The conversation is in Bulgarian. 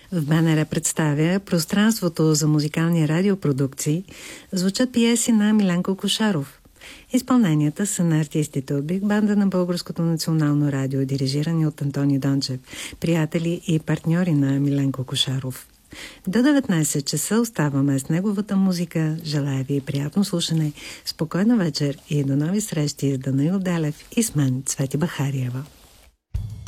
В БНР представя пространството за музикални радиопродукции. Звучат пиеси на Миленко Кошаров. Изпълненията са на артистите от Биг Банда на Българското национално радио, дирижирани от Антони Дончев, приятели и партньори на Миленко Кошаров. До 19 часа оставаме с неговата музика. Желая ви приятно слушане, спокойна вечер и до нови срещи с Данаил Делев и с мен, Цвети Бахариева.